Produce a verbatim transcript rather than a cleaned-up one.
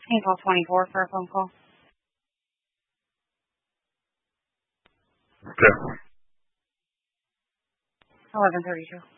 Can you call twenty-four for a phone call? Okay. eleven thirty-two.